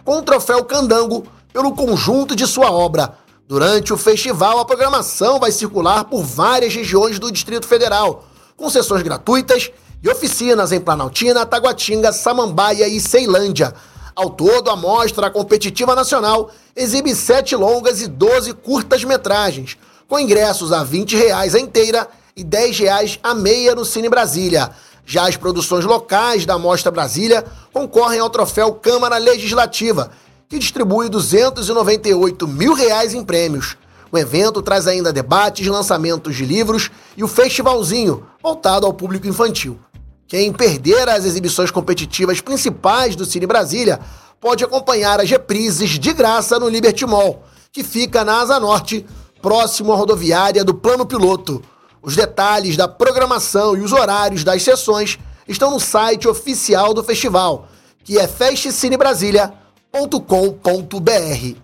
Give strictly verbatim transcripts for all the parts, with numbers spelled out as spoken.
com o troféu Candango pelo conjunto de sua obra. Durante o festival, a programação vai circular por várias regiões do Distrito Federal, com sessões gratuitas e oficinas em Planaltina, Taguatinga, Samambaia e Ceilândia. Ao todo, a Mostra Competitiva Nacional exibe sete longas e doze curtas-metragens, com ingressos a vinte reais a inteira e dez reais a meia no Cine Brasília. Já as produções locais da Mostra Brasília concorrem ao troféu Câmara Legislativa, que distribui duzentos e noventa e oito mil reais em prêmios. O evento traz ainda debates, lançamentos de livros e o festivalzinho, voltado ao público infantil. Quem perder as exibições competitivas principais do Cine Brasília pode acompanhar as reprises de graça no Liberty Mall, que fica na Asa Norte, próximo à rodoviária do Plano Piloto. Os detalhes da programação e os horários das sessões estão no site oficial do festival, que é fest cine brasilia ponto com ponto b r.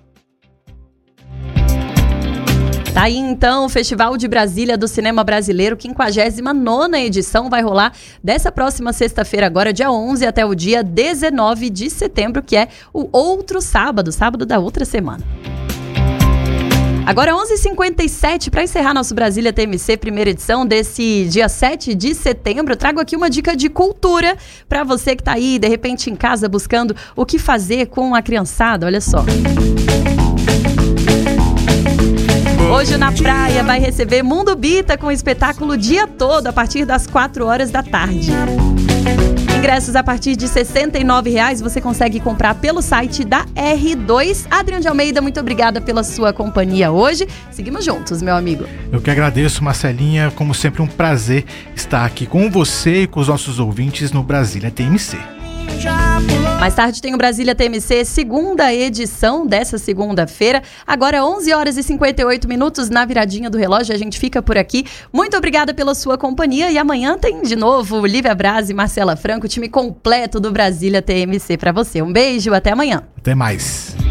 Tá aí então o Festival de Brasília do Cinema Brasileiro, quinquagésima nona edição, vai rolar dessa próxima sexta-feira agora, dia onze, até o dia dezenove de setembro, que é o outro sábado, sábado da outra semana. Agora onze e cinquenta e sete, para encerrar nosso Brasília T M C, primeira edição desse dia sete de setembro, eu trago aqui uma dica de cultura para você que tá aí, de repente, em casa, buscando o que fazer com a criançada, olha só. Hoje na praia vai receber Mundo Bita com espetáculo o dia todo, a partir das quatro horas da tarde. Ingressos a partir de sessenta e nove reais você consegue comprar pelo site da R dois. Adriano de Almeida, muito obrigada pela sua companhia hoje. Seguimos juntos, meu amigo. Eu que agradeço, Marcelinha. Como sempre, um prazer estar aqui com você e com os nossos ouvintes no Brasília T M C. Mais tarde tem o Brasília T M C, segunda edição dessa segunda-feira. Agora onze horas e cinquenta e oito minutos na viradinha do relógio. A gente fica por aqui. Muito obrigada pela sua companhia. E amanhã tem de novo Lívia Braz e Marcela Franco, time completo do Brasília T M C para você. Um beijo, até amanhã. Até mais.